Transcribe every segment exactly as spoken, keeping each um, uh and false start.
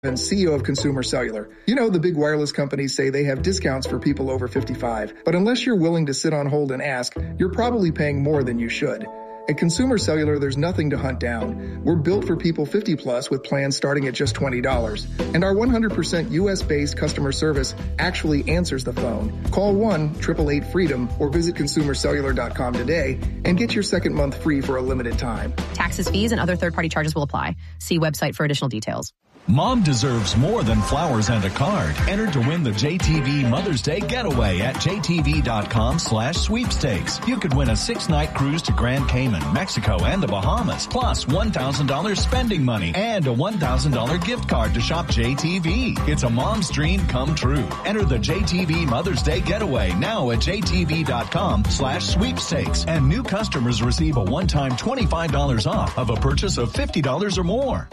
and C E O of Consumer Cellular. You know, the big wireless companies say they have discounts for people over fifty-five, but unless you're willing to sit on hold and ask, you're probably paying more than you should. At Consumer Cellular, there's nothing to hunt down. We're built for people fifty plus with plans starting at just twenty dollars. And our one hundred percent U S-based customer service actually answers the phone. Call one eight eight eight freedom or visit consumer cellular dot com today and get your second month free for a limited time. Taxes, fees, and other third-party charges will apply. See website for additional details. Mom deserves more than flowers and a card. Enter to win the J T V Mother's Day Getaway at J T V dot com slash sweepstakes. You could win a six-night cruise to Grand Cayman, Mexico, and the Bahamas, plus one thousand dollars spending money and a one thousand dollars gift card to shop J T V. It's a mom's dream come true. Enter the J T V Mother's Day Getaway now at J T V dot com slash sweepstakes. And new customers receive a one-time twenty-five dollars off of a purchase of fifty dollars or more.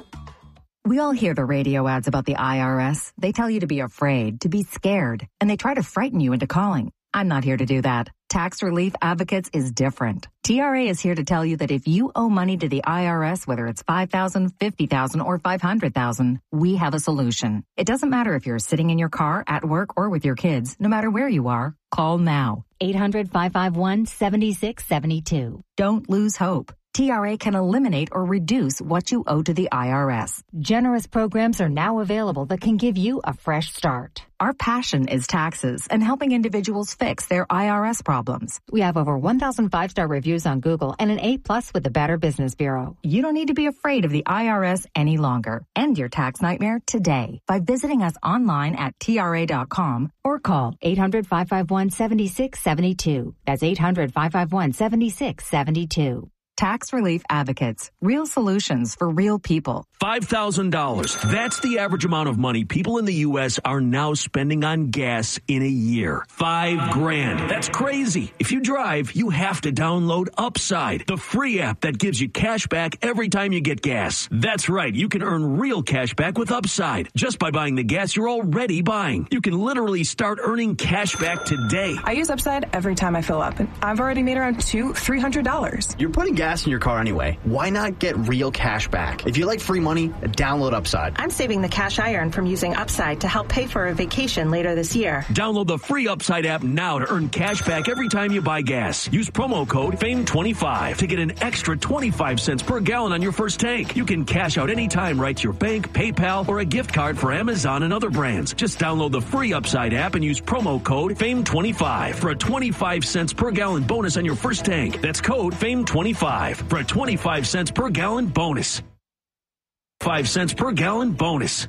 We all hear the radio ads about the I R S. They tell you to be afraid, to be scared, and they try to frighten you into calling. I'm not here to do that. Tax Relief Advocates is different. T R A is here to tell you that if you owe money to the I R S, whether it's five thousand dollars, fifty thousand dollars, or five hundred thousand dollars, we have a solution. It doesn't matter if you're sitting in your car, at work, or with your kids. No matter where you are, call now. eight hundred, five five one, seven six seven two. Don't lose hope. T R A can eliminate or reduce what you owe to the I R S. Generous programs are now available that can give you a fresh start. Our passion is taxes and helping individuals fix their I R S problems. We have over one thousand five-star reviews on Google and an A plus with the Better Business Bureau. You don't need to be afraid of the I R S any longer. End your tax nightmare today by visiting us online at T R A dot com or call eight hundred, five five one, seven six seven two. That's eight hundred, five five one, seven six seven two. Tax Relief Advocates. Real solutions for real people. five thousand dollars. That's the average amount of money people in the U S are now spending on gas in a year. Five grand. That's crazy. If you drive, you have to download Upside, the free app that gives you cash back every time you get gas. That's right. You can earn real cash back with Upside just by buying the gas you're already buying. You can literally start earning cash back today. I use Upside every time I fill up, and I've already made around two, three hundred dollars. You're putting gas in your car anyway. Why not get real cash back? If you like free money, download Upside. I'm saving the cash I earn from using Upside to help pay for a vacation later this year. Download the free Upside app now to earn cash back every time you buy gas. Use promo code F A M E twenty-five to get an extra twenty-five cents per gallon on your first tank. You can cash out anytime right to your bank, PayPal, or a gift card for Amazon and other brands. Just download the free Upside app and use promo code F A M E twenty-five for a twenty-five cents per gallon bonus on your first tank. That's code F A M E twenty-five for a twenty-five cents per gallon bonus. five cents per gallon bonus.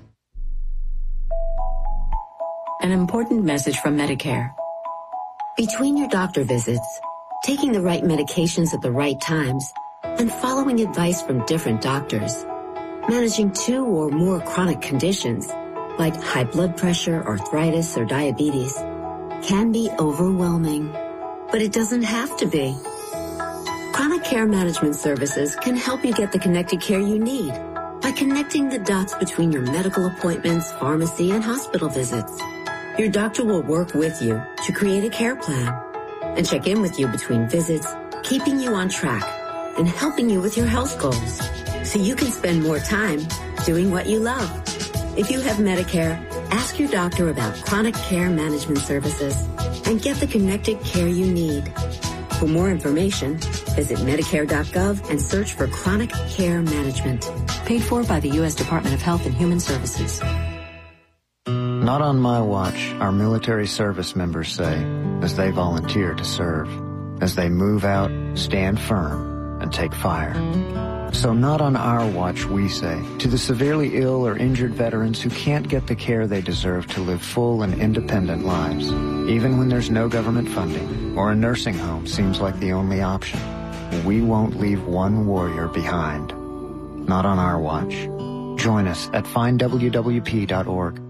An important message from Medicare. Between your doctor visits, taking the right medications at the right times, and following advice from different doctors, managing two or more chronic conditions like high blood pressure, arthritis, or diabetes can be overwhelming, but it doesn't have to be. Chronic Care Management Services can help you get the connected care you need by connecting the dots between your medical appointments, pharmacy, and hospital visits. Your doctor will work with you to create a care plan and check in with you between visits, keeping you on track and helping you with your health goals so you can spend more time doing what you love. If you have Medicare, ask your doctor about Chronic Care Management Services and get the connected care you need. For more information, visit Medicare dot gov and search for Chronic Care Management. Paid for by the U S Department of Health and Human Services. Not on my watch, our military service members say, as they volunteer to serve. As they move out, stand firm, and take fire. So not on our watch, we say, to the severely ill or injured veterans who can't get the care they deserve to live full and independent lives, even when there's no government funding or a nursing home seems like the only option. We won't leave one warrior behind. Not on our watch. Join us at find W W P dot org.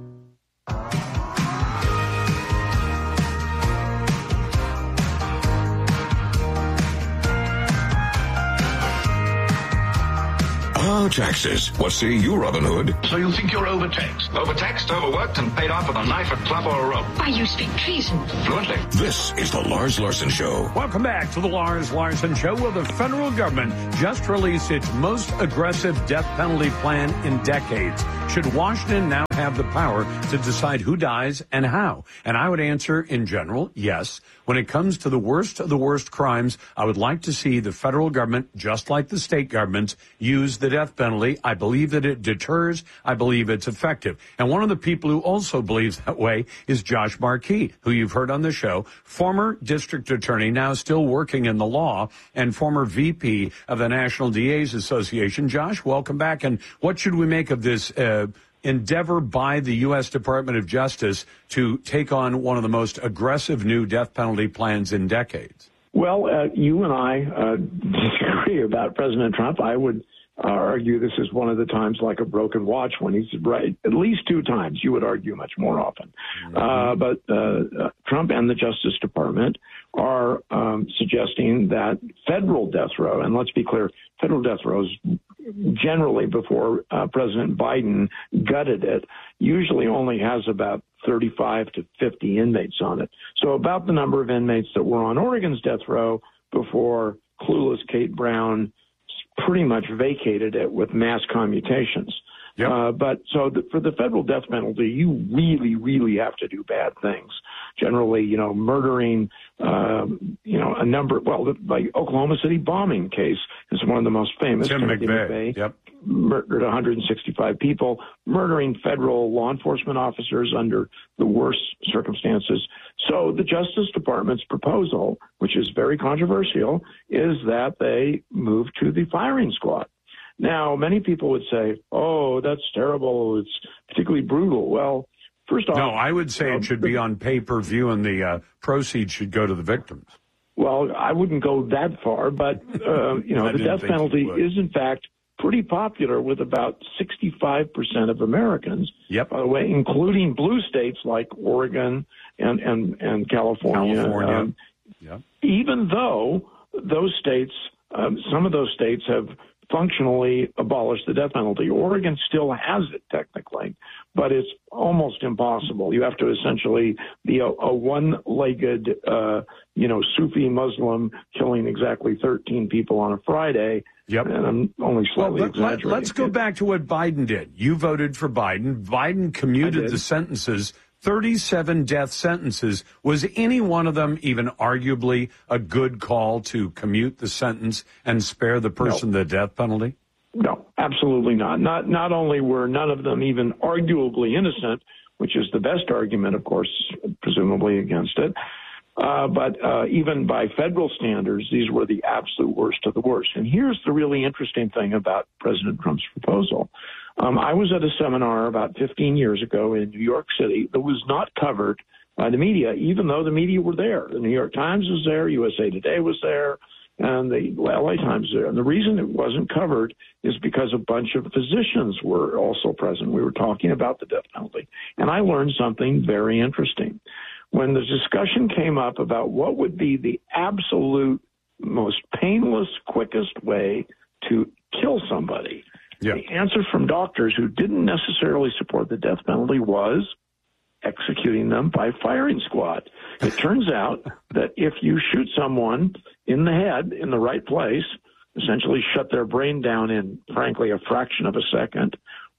Car taxes. What say you, Robin Hood? So you think you're overtaxed? Overtaxed, overworked, and paid off with a knife, a club, or a rope. Why, you speak treason. Fluently. This is the Lars Larson Show. Welcome back to the Lars Larson Show. Well, the federal government just released its most aggressive death penalty plan in decades. Should Washington now have the power to decide who dies and how? And I would answer, in general, yes. When it comes to the worst of the worst crimes, I would like to see the federal government, just like the state governments, use the death penalty. I believe that it deters. I believe it's effective. And one of the people who also believes that way is Josh Markey, who you've heard on the show, former district attorney, now still working in the law, and former V P of the National D A's Association. Josh, welcome back. And what should we make of this uh, endeavor by the U S Department of Justice to take on one of the most aggressive new death penalty plans in decades? Well, uh, you and I uh, disagree about President Trump. I would uh, argue this is one of the times like a broken watch when he's right. At least two times, you would argue much more often. Mm-hmm. Uh, but uh, uh, Trump and the Justice Department are um, suggesting that federal death row, and let's be clear, federal death rows generally before uh, President Biden gutted it, usually only has about thirty-five to fifty inmates on it. So about the number of inmates that were on Oregon's death row before clueless Kate Brown pretty much vacated it with mass commutations. Yep. Uh, but so the, for the federal death penalty, you really, really have to do bad things. Generally, you know, murdering, um, you know, a number, well, the, the Oklahoma City bombing case is one of the most famous. Tim Timothy McVeigh. McVeigh Yep. Murdered one hundred sixty-five people, murdering federal law enforcement officers under the worst circumstances. So the Justice Department's proposal, which is very controversial, is that they move to the firing squad. Now, many people would say, oh, that's terrible. It's particularly brutal. Well, first off. No, I would say you know, it should be on pay-per-view and the uh, proceeds should go to the victims. Well, I wouldn't go that far, but, uh, you know, the death penalty is, in fact, pretty popular with about sixty-five percent of Americans, yep. by the way, including blue states like Oregon and, and, and California. California. Um, yep. Even though those states, um, some of those states have functionally abolished the death penalty. Oregon still has it technically, but it's almost impossible. You have to essentially be a, a one-legged, uh, you know, Sufi Muslim killing exactly thirteen people on a Friday. Yep. And I'm only slightly well, let, exaggerating. Let's go back to what Biden did. You voted for Biden. Biden commuted the sentences, thirty-seven death sentences. Was any one of them even arguably a good call to commute the sentence and spare the person no. the death penalty? No, absolutely not. Not not only were none of them even arguably innocent, which is the best argument, of course, presumably against it, uh, but uh, even by federal standards, these were the absolute worst of the worst. And here's the really interesting thing about President Trump's proposal. Um, I was at a seminar about fifteen years ago in New York City that was not covered by the media, even though the media were there. The New York Times was there, U S A Today was there, and the L A Times was there. And the reason it wasn't covered is because a bunch of physicians were also present. We were talking about the death penalty. And I learned something very interesting. When the discussion came up about what would be the absolute most painless, quickest way to kill somebody, yeah. the answer from doctors who didn't necessarily support the death penalty was executing them by firing squad. It turns out that if you shoot someone in the head in the right place, essentially shut their brain down in, frankly, a fraction of a second,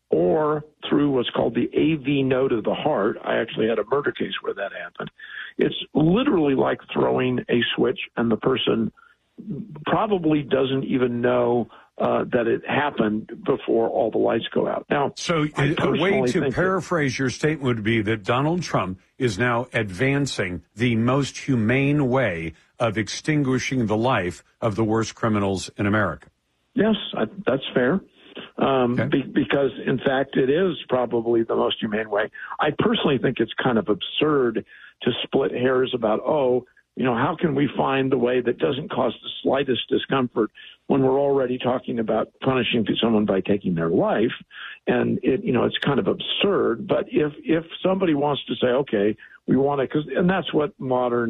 or through what's called the A V node of the heart. I actually had a murder case where that happened. It's literally like throwing a switch and the person probably doesn't even know uh, that it happened before all the lights go out. Now, so a way to paraphrase your statement would be that Donald Trump is now advancing the most humane way of extinguishing the life of the worst criminals in America. Yes, I, that's fair. Um, okay. be, because, in fact, it is probably the most humane way. I personally think it's kind of absurd to split hairs about, oh, you know, how can we find the way that doesn't cause the slightest discomfort when we're already talking about punishing someone by taking their life? And, it, you know, it's kind of absurd. But if if somebody wants to say, okay, we want to, because, and that's what modern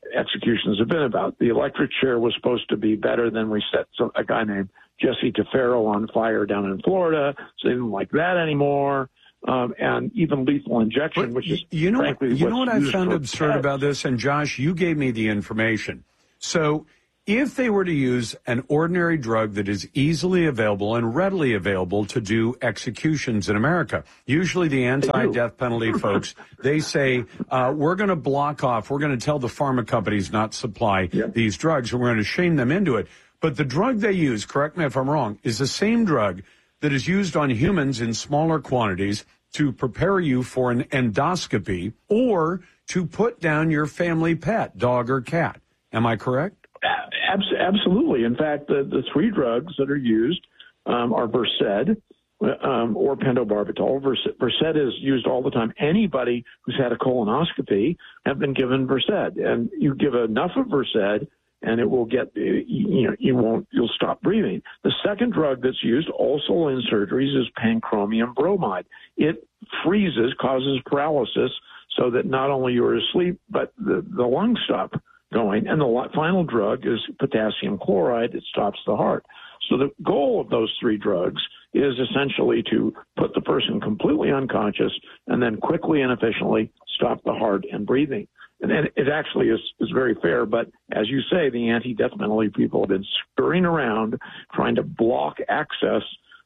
executions have been about. The electric chair was supposed to be better than we set some, a guy named Jesse Tefero on fire down in Florida, so they didn't like that anymore. Um, and even lethal injection, but which is you know frankly what, you know what I found absurd pets. about this, and Josh, you gave me the information. So if they were to use an ordinary drug that is easily available and readily available to do executions in America, usually the anti-death penalty folks, they say, uh, we're going to block off, we're going to tell the pharma companies not to supply yeah. these drugs, and we're going to shame them into it. But the drug they use, correct me if I'm wrong, is the same drug that is used on humans in smaller quantities to prepare you for an endoscopy or to put down your family pet, dog or cat. Am I correct? Absolutely. In fact, the, the three drugs that are used um, are Versed um, or pentobarbital. Versed, Versed is used all the time. Anybody who's had a colonoscopy have been given Versed. And you give enough of Versed, and it will get, you know, you won't, you'll stop breathing. The second drug that's used also in surgeries is pancromium bromide. It freezes, causes paralysis, so that not only you're asleep, but the, the lungs stop going. And the final drug is potassium chloride. It stops the heart. So the goal of those three drugs is essentially to put the person completely unconscious and then quickly and efficiently stop the heart and breathing. And it actually is, is very fair, but as you say, the anti-death penalty people have been scurrying around trying to block access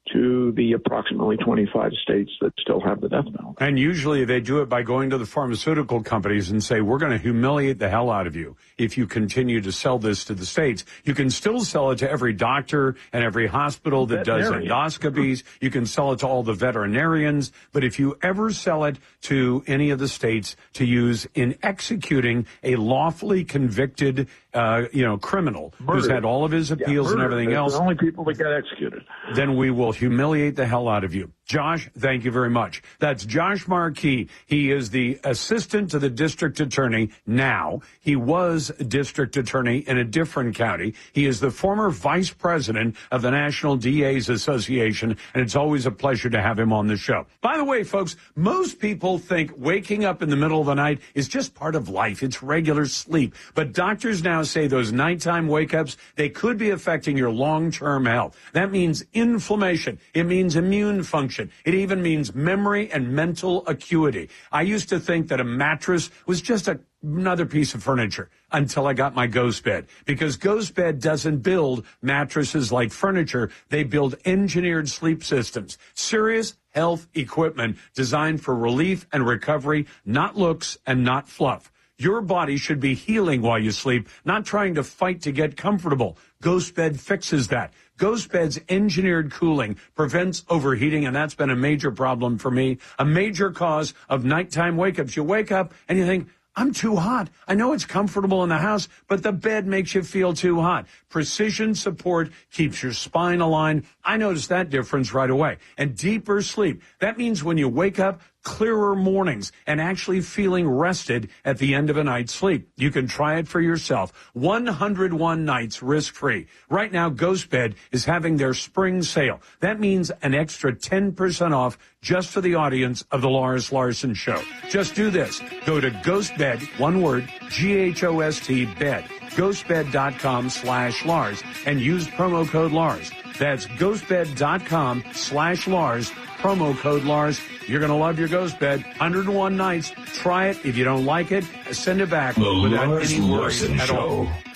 to the approximately twenty-five states that still have the death penalty. And usually they do it by going to the pharmaceutical companies and say, we're going to humiliate the hell out of you if you continue to sell this to the states. You can still sell it to every doctor and every hospital that does endoscopies. You can sell it to all the veterinarians. But if you ever sell it to any of the states to use in executing a lawfully convicted uh, you know, criminal murder. who's had all of his appeals yeah, and everything They're else, the only people that get executed. Then we will humiliate the hell out of you. Josh, thank you very much. That's Josh Markey. He is the assistant to the district attorney now. He was district attorney in a different county. He is the former vice president of the National D A's Association, and it's always a pleasure to have him on the show. By the way, folks, most people think waking up in the middle of the night is just part of life. It's regular sleep. But doctors now say those nighttime wake-ups, they could be affecting your long-term health. That means inflammation. It means immune function. It even means memory and mental acuity. I used to think that a mattress was just a, another piece of furniture until I got my Ghost Bed, because Ghost Bed doesn't build mattresses like furniture. They build engineered sleep systems, serious health equipment designed for relief and recovery, not looks and not fluff. Your body should be healing while you sleep, not trying to fight to get comfortable. Ghost Bed fixes that. Ghost Bed's engineered cooling prevents overheating, and that's been a major problem for me, a major cause of nighttime wake-ups. You wake up and you think, I'm too hot. I know it's comfortable in the house, but the bed makes you feel too hot. Precision support keeps your spine aligned. I noticed that difference right away. And deeper sleep. That means when you wake up, clearer mornings and actually feeling rested at the end of a night's sleep. You can try it for yourself. one hundred one nights risk-free. Right now, Ghost Bed is having their spring sale. That means an extra ten percent off just for the audience of the Lars Larson Show. Just do this. Go to GhostBed, one word, G H O S T, bed, ghostbed.com slash Lars, and use promo code Lars. That's ghostbed.com slash Lars, promo code Lars. You're going to love your Ghost Bed. one hundred one nights. Try it. If you don't like it, send it back The without Lars any worries Larson at all. Show.